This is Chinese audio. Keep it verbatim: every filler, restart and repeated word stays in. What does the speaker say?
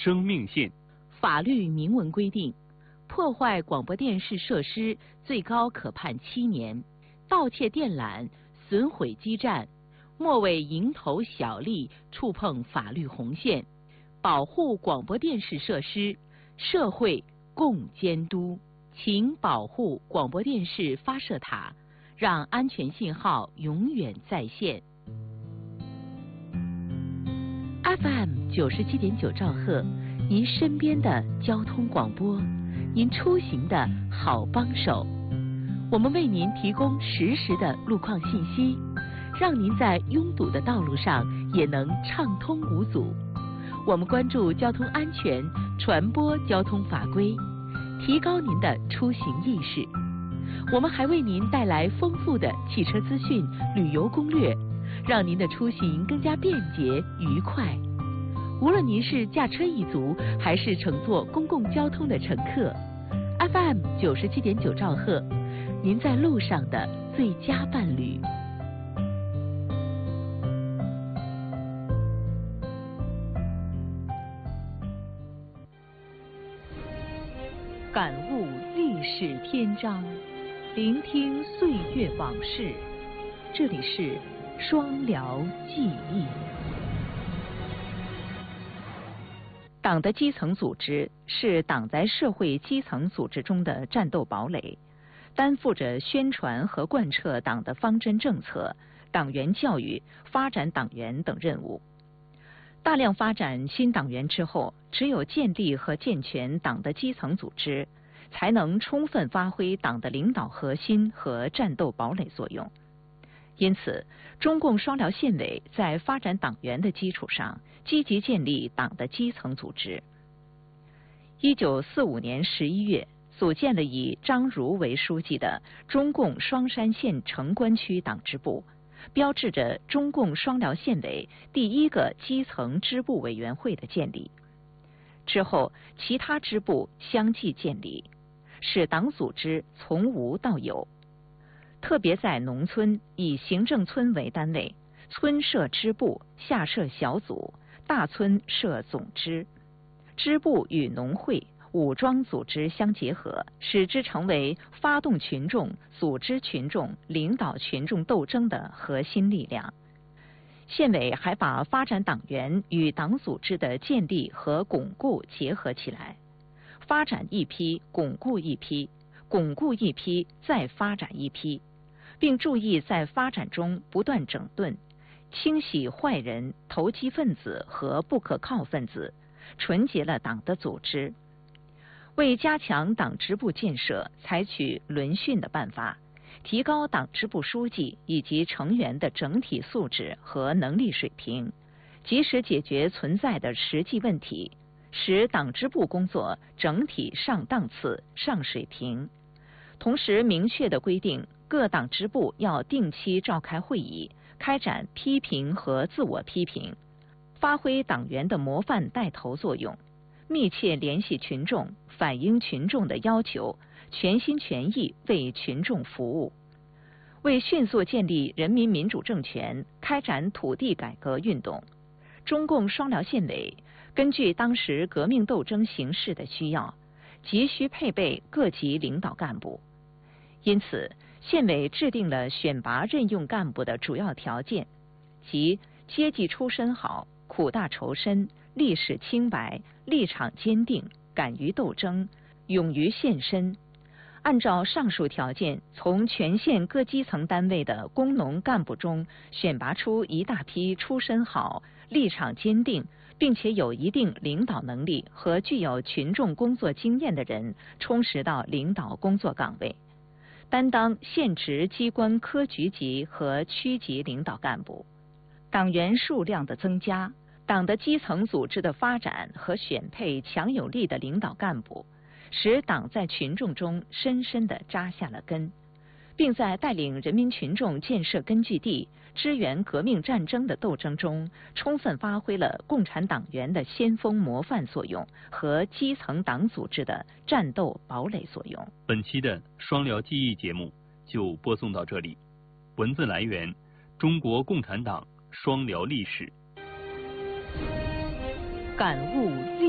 生命线。 法律明文规定，破坏广播电视设施最高可判七年；盗窃电缆、损毁基站，莫为蝇头小利触碰法律红线。保护广播电视设施，社会共监督。请保护广播电视发射塔，让安全信号永远在线。F M 九十七点九兆赫，您身边的交通广播，您出行的好帮手。我们为您提供实时的路况信息，让您在拥堵的道路上也能畅通无阻。我们关注交通安全，传播交通法规，提高您的出行意识。我们还为您带来丰富的汽车资讯、旅游攻略，让您的出行更加便捷愉快。无论您是驾车一族，还是乘坐公共交通的乘客 ，F M 九十七点九兆赫，您在路上的最佳伴侣。感悟历史篇章，聆听岁月往事。这里是双辽记忆。党的基层组织是党在社会基层组织中的战斗堡垒，担负着宣传和贯彻党的方针政策、党员教育、发展党员等任务。大量发展新党员之后，只有建立和健全党的基层组织，才能充分发挥党的领导核心和战斗堡垒作用。因此，中共双辽县委在发展党员的基础上，积极建立党的基层组织。一九四五年十一月，组建了以张如为书记的中共双山县城关区党支部，标志着中共双辽县委第一个基层支部委员会的建立。之后，其他支部相继建立，使党组织从无到有。特别在农村，以行政村为单位，村设支部，下设小组，大村设总支。支部与农会、武装组织相结合，使之成为发动群众、组织群众、领导群众斗争的核心力量。县委还把发展党员与党组织的建立和巩固结合起来，发展一批，巩固一批，巩固一批，再发展一批，并注意在发展中不断整顿，清洗坏人、投机分子和不可靠分子，纯洁了党的组织。为加强党支部建设，采取轮训的办法，提高党支部书记以及成员的整体素质和能力水平，及时解决存在的实际问题，使党支部工作整体上档次、上水平。同时明确地规定，各党支部要定期召开会议，开展批评和自我批评，发挥党员的模范带头作用，密切联系群众，反映群众的要求，全心全意为群众服务。为迅速建立人民民主政权，开展土地改革运动，中共双辽县委根据当时革命斗争形势的需要，急需配备各级领导干部。因此，县委制定了选拔任用干部的主要条件，即阶级出身好、苦大仇深、历史清白、立场坚定、敢于斗争、勇于献身。按照上述条件，从全县各基层单位的工农干部中选拔出一大批出身好、立场坚定，并且有一定领导能力和具有群众工作经验的人，充实到领导工作岗位，担当县直机关科局级和区级领导干部。党员数量的增加，党的基层组织的发展和选配强有力的领导干部，使党在群众中深深地扎下了根，并在带领人民群众建设根据地、支援革命战争的斗争中，充分发挥了共产党员的先锋模范作用和基层党组织的战斗堡垒作用。 本期的双辽记忆节目就播送到这里，文字来源：中国共产党双辽历史。 感悟